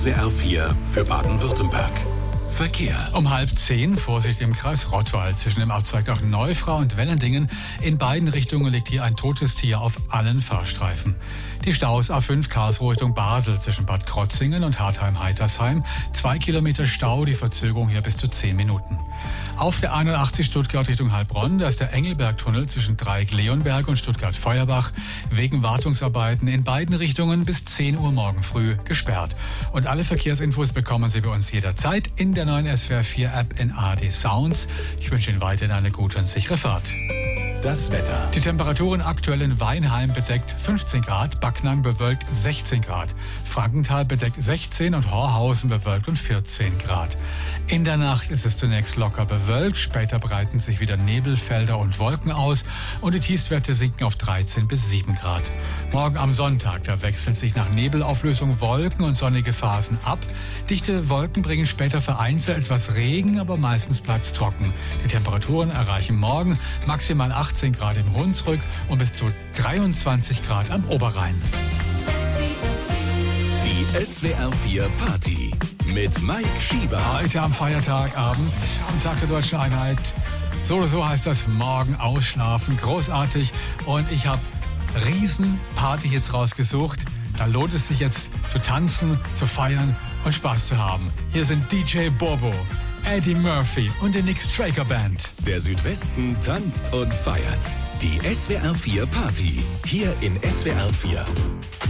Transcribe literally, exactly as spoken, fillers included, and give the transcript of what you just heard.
S W R vier für Baden-Württemberg. Verkehr. Um halb zehn, Vorsicht im Kreis Rottweil. Zwischen dem Abzweig nach Neufrau und Wellendingen. In beiden Richtungen liegt hier ein totes Tier auf allen Fahrstreifen. Die Staus A fünf Karlsruhe Richtung Basel zwischen Bad Krotzingen und Hartheim-Heitersheim. Zwei Kilometer Stau, die Verzögerung hier bis zu zehn Minuten. Auf der einundachtzig Stuttgart Richtung Heilbronn, da ist der Engelbergtunnel zwischen Dreieck-Leonberg und Stuttgart-Feuerbach wegen Wartungsarbeiten in beiden Richtungen bis zehn Uhr morgen früh gesperrt. Und alle Verkehrsinfos bekommen Sie bei uns jederzeit in der neuen S W R vier App in A R D Sounds. Ich wünsche Ihnen weiterhin eine gute und sichere Fahrt. Das Wetter. Die Temperaturen aktuell in Weinheim bedeckt fünfzehn Grad, Backnang bewölkt sechzehn Grad, Frankenthal bedeckt sechzehn und Horhausen bewölkt und vierzehn Grad. In der Nacht ist es zunächst locker bewölkt, später breiten sich wieder Nebelfelder und Wolken aus und die Tiefstwerte sinken auf dreizehn bis sieben Grad. Morgen am Sonntag, da wechseln sich nach Nebelauflösung Wolken und sonnige Phasen ab. Dichte Wolken bringen später vereinzelt etwas Regen, aber meistens bleibt es trocken. Die Temperaturen erreichen morgen maximal achtzehn Grad im Hunsrück und bis zu dreiundzwanzig Grad am Oberrhein. Die S W R vier Party mit Mike Schieber. Heute am Feiertagabend, am Tag der Deutschen Einheit. So oder so heißt das morgen ausschlafen. Großartig. Und ich habe Riesenparty jetzt rausgesucht. Da lohnt es sich jetzt zu tanzen, zu feiern und Spaß zu haben. Hier sind D J Bobo, Eddie Murphy und die Nick Straker Band. Der Südwesten tanzt und feiert. Die S W R vier Party. Hier in S W R vier.